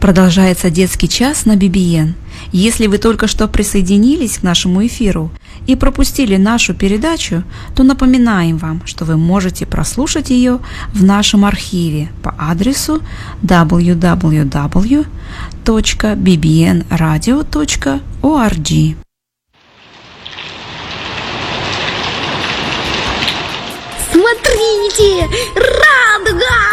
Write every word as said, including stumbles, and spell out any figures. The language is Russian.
Продолжается детский час на би би эн. Если вы только что присоединились к нашему эфиру и пропустили нашу передачу, то напоминаем вам, что вы можете прослушать ее в нашем архиве по адресу дабл ю дабл ю дабл ю точка би би эн радио точка орг. Смотрите, радуга!